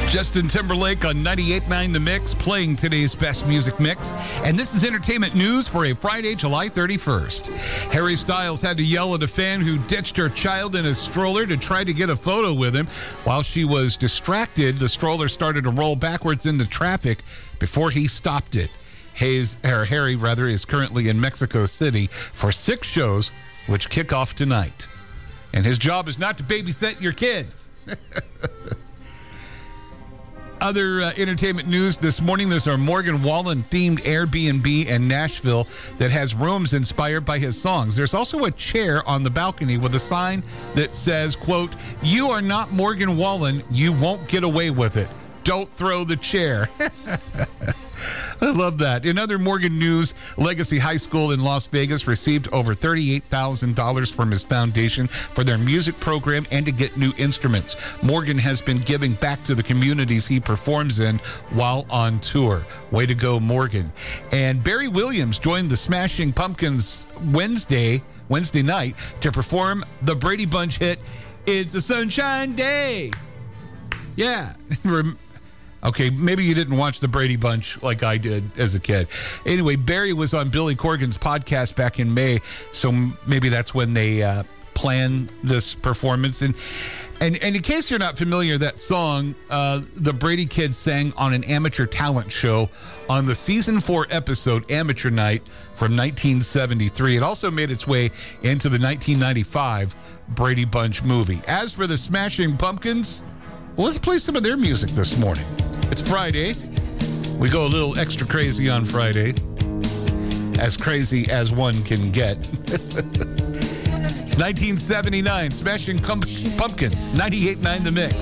Justin Timberlake on 98.9 The Mix, playing today's best music mix. And this is entertainment news for a Friday, July 31st. Harry Styles had to yell at a fan who ditched her child in a stroller to try to get a photo with him. While she was distracted, the stroller started to roll backwards into traffic before he stopped it. Harry is currently in Mexico City for 6 shows, which kick off tonight. And his job is not to babysit your kids. Other entertainment news this morning, there's our Morgan Wallen-themed Airbnb in Nashville that has rooms inspired by his songs. There's also a chair on the balcony with a sign that says, quote, "You are not Morgan Wallen. You won't get away with it. Don't throw the chair." I love that. In other Morgan news, Legacy High School in Las Vegas received over $38,000 from his foundation for their music program and to get new instruments. Morgan has been giving back to the communities he performs in while on tour. Way to go, Morgan. And Barry Williams joined the Smashing Pumpkins Wednesday night to perform the Brady Bunch hit, "It's a Sunshine Day." Yeah. Okay, maybe you didn't watch the Brady Bunch like I did as a kid. Anyway, Barry was on Billy Corgan's podcast back in May, so maybe that's when they planned this performance. And in case you're not familiar, that song, the Brady kids sang on an amateur talent show on the season 4 episode Amateur Night from 1973. It also made its way into the 1995 Brady Bunch movie. As for the Smashing Pumpkins, well, let's play some of their music this morning. It's Friday. We go a little extra crazy on Friday. As crazy as one can get. It's 1979, Smashing Pumpkins, 98.9 The Mix.